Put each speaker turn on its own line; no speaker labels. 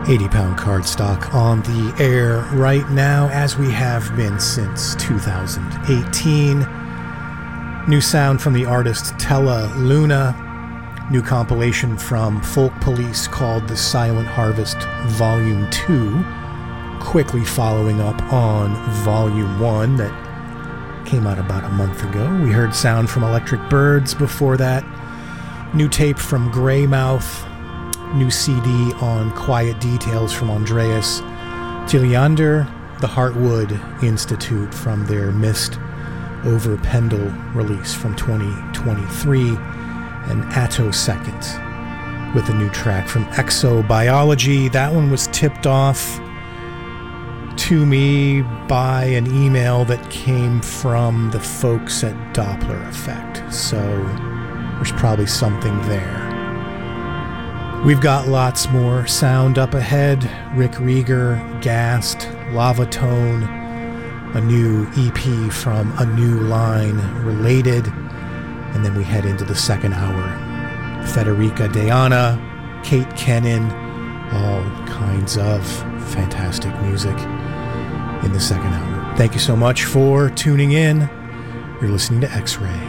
80-pound cardstock on the air right now, as we have been since 2018. New sound from the artist Tella Luna. New compilation from Folk Police called The Silent Harvest Volume 2. Quickly following up on Volume 1 that came out about a month ago. We heard sound from Electric Birds before that. New tape from Greymouth. New CD on Quiet Details from Andreas Gilliander, the Heartwood Institute from their Mist Over Pendle release from 2023, and Attosecond with a new track from Exobiology. That one was tipped off to me by an email that came from the folks at Doppler Effect, so there's probably something there. We've got lots more sound up ahead. Rick Rieger, Gast, Lavatone, a new EP from A New Line, Related, and then we head into the second hour. Federica Deanna, Kate Kennan, all kinds of fantastic music in the second hour. Thank you so much for tuning in. You're listening to X-Ray.